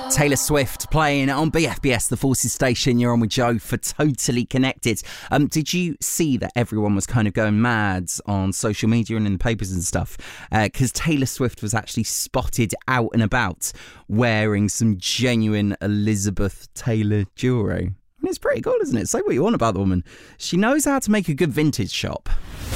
Taylor Swift playing on BFBS, the Forces station. You're on with Joe for Totally Connected. Did you see that everyone was kind of going mad on social media and in the papers and stuff? Because Taylor Swift was actually spotted out and about wearing some genuine Elizabeth Taylor jewellery. I mean, it's pretty cool, isn't it? Say what you want about the woman. She knows how to make a good vintage shop.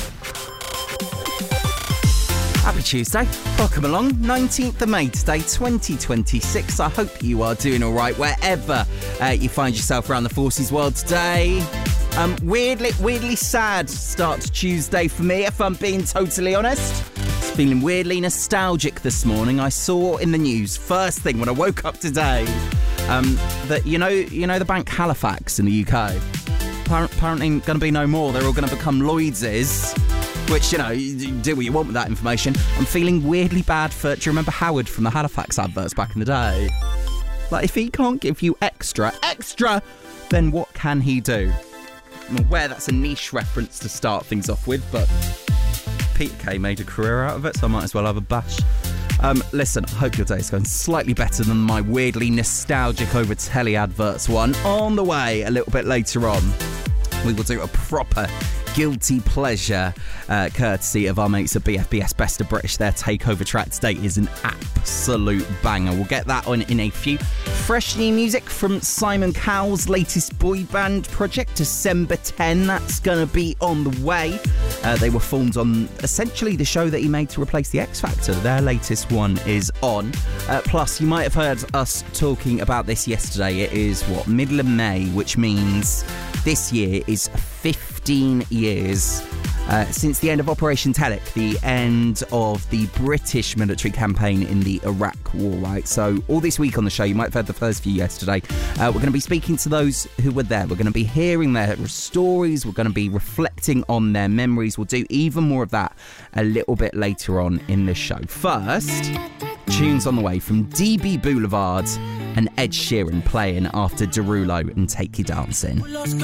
Happy Tuesday. Welcome along. 19th of May today, 2026. I hope you are doing all right wherever you find yourself around the Forces world today. Weirdly sad start to Tuesday for me, if I'm being totally honest. It's feeling weirdly nostalgic this morning. I saw in the news, first thing when I woke up today, that you know the bank Halifax in the UK. Apparently going to be no more. They're all going to become Lloyds's. Which, you do what you want with that information. I'm feeling weirdly bad for... Do you remember Howard from the Halifax adverts back in the day? Like, if he can't give you extra, then what can he do? I'm aware that's a niche reference to start things off with, but Peter Kay made a career out of it, so I might as well have a bash. Listen, I hope your day is going slightly better than my weirdly nostalgic over telly adverts one. On the way, a little bit later on, we will do a proper guilty pleasure courtesy of our mates at BFBS Best of British. Their takeover track today is an absolute banger. We'll get that on in a few. Fresh new music from Simon Cowell's latest boy band project, December 10. That's going to be on the way. They were formed on essentially the show that he made to replace the X Factor. Their latest one is on. Plus, you might have heard us talking about this yesterday. It is, middle of May, which means this year is 15 years since the end of Operation Telic, the end of the British military campaign in the Iraq War, right? So all this week on the show, you might have heard the first few yesterday, we're going to be speaking to those who were there. We're going to be hearing their stories. We're going to be reflecting on their memories. We'll do even more of that a little bit later on in the show. First, tunes on the way from DB Boulevard and Ed Sheeran playing after Derulo and Take You Dancing.